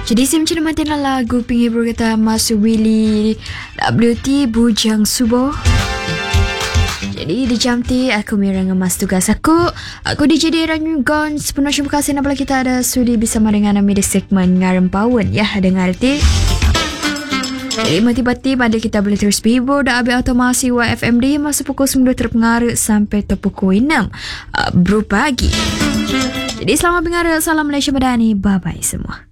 Jadi saya macam mana lagu penghibur kata Mas Willy WT Bujang Subuh. Jadi di jam ti aku mirang emas tugas aku. Aku DJ Dira Nyugon. Sepenuh terima kasih nabla kita ada sudi bersama dengan kami di segmen Ngarem Pawan ya dengar ti. Jadi tiba-tiba ada kita boleh terus bibur dah habis otomasi YFMD masa pukul 9 terpengaruh sampai pukul 6 beru pagi. Jadi selamat dengar. Salam Malaysia Madani. Bye bye semua.